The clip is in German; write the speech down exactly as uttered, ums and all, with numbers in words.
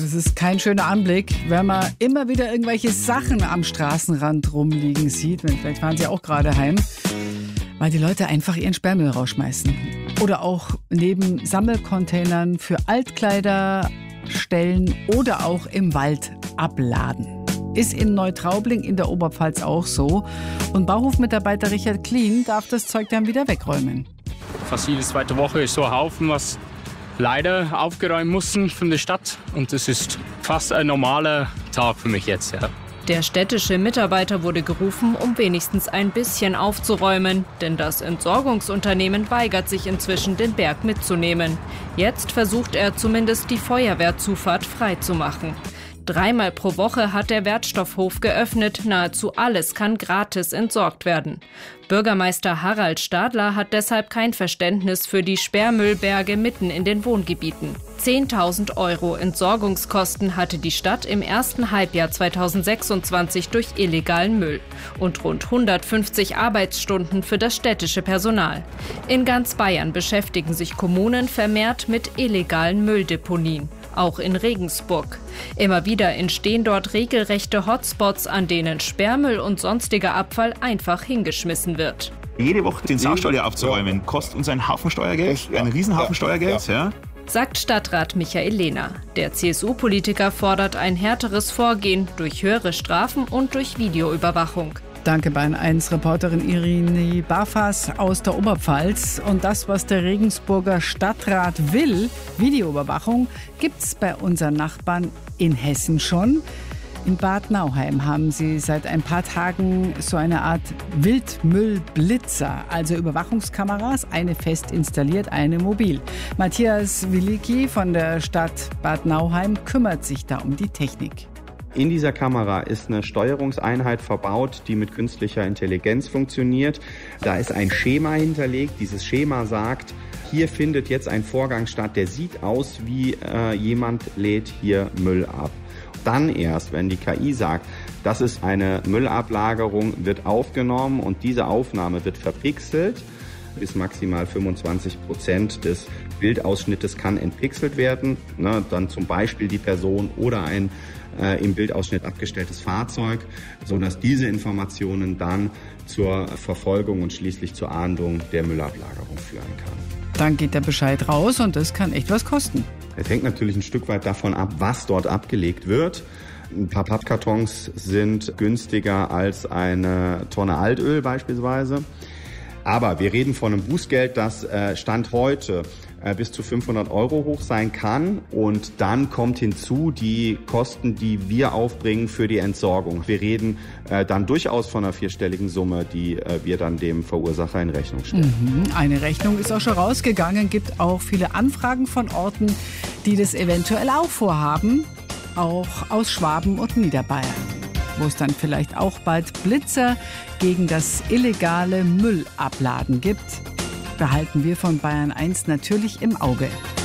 das ist kein schöner Anblick, wenn man immer wieder irgendwelche Sachen am Straßenrand rumliegen sieht. Vielleicht fahren Sie auch gerade heim, weil die Leute einfach ihren Sperrmüll rausschmeißen. Oder auch neben Sammelcontainern für Altkleider stellen oder auch im Wald abladen. Ist in Neutraubling in der Oberpfalz auch so. Und Bauhofmitarbeiter Richard Klien darf das Zeug dann wieder wegräumen. Fast jede zweite Woche ist so ein Haufen, was leider aufgeräumt mussten von der Stadt. Und das ist fast ein normaler Tag für mich jetzt. Ja. Der städtische Mitarbeiter wurde gerufen, um wenigstens ein bisschen aufzuräumen. Denn das Entsorgungsunternehmen weigert sich inzwischen, den Berg mitzunehmen. Jetzt versucht er zumindest, die Feuerwehrzufahrt freizumachen. Dreimal pro Woche hat der Wertstoffhof geöffnet. Nahezu alles kann gratis entsorgt werden. Bürgermeister Harald Stadler hat deshalb kein Verständnis für die Sperrmüllberge mitten in den Wohngebieten. zehntausend Euro Entsorgungskosten hatte die Stadt im ersten Halbjahr zweitausendsechsundzwanzig durch illegalen Müll und rund hundertfünfzig Arbeitsstunden für das städtische Personal. In ganz Bayern beschäftigen sich Kommunen vermehrt mit illegalen Mülldeponien. Auch in Regensburg. Immer wieder entstehen dort regelrechte Hotspots, an denen Sperrmüll und sonstiger Abfall einfach hingeschmissen wird. Jede Woche den Saustall aufzuräumen, kostet uns einen Haufen Steuergeld, einen Riesenhaufen Steuergeld. Ja. Sagt Stadtrat Michael Lehner. Der C S U-Politiker fordert ein härteres Vorgehen durch höhere Strafen und durch Videoüberwachung. Danke, Bayern eins Reporterin Irene Barfas aus der Oberpfalz. Und das, was der Regensburger Stadtrat will, Videoüberwachung, gibt's bei unseren Nachbarn in Hessen schon. In Bad Nauheim haben sie seit ein paar Tagen so eine Art Wildmüllblitzer, also Überwachungskameras, eine fest installiert, eine mobil. Matthias Wilicki von der Stadt Bad Nauheim kümmert sich da um die Technik. In dieser Kamera ist eine Steuerungseinheit verbaut, die mit künstlicher Intelligenz funktioniert. Da ist ein Schema hinterlegt. Dieses Schema sagt, hier findet jetzt ein Vorgang statt, der sieht aus wie äh, jemand lädt hier Müll ab. Dann erst, wenn die K I sagt, das ist eine Müllablagerung, wird aufgenommen und diese Aufnahme wird verpixelt. Bis maximal fünfundzwanzig Prozent des Bildausschnittes kann entpixelt werden. Ne, dann zum Beispiel die Person oder ein äh, im Bildausschnitt abgestelltes Fahrzeug, sodass diese Informationen dann zur Verfolgung und schließlich zur Ahndung der Müllablagerung führen kann. Dann geht der Bescheid raus und das kann echt was kosten. Es hängt natürlich ein Stück weit davon ab, was dort abgelegt wird. Ein paar Pappkartons sind günstiger als eine Tonne Altöl beispielsweise. Aber wir reden von einem Bußgeld, das äh, Stand heute äh, bis zu fünfhundert Euro hoch sein kann. Und dann kommt hinzu die Kosten, die wir aufbringen für die Entsorgung. Wir reden äh, dann durchaus von einer vierstelligen Summe, die äh, wir dann dem Verursacher in Rechnung stellen. Mhm. Eine Rechnung ist auch schon rausgegangen. Gibt auch viele Anfragen von Orten, die das eventuell auch vorhaben. Auch aus Schwaben und Niederbayern, wo es dann vielleicht auch bald Blitzer gegen das illegale Müllabladen gibt, behalten wir von Bayern eins natürlich im Auge.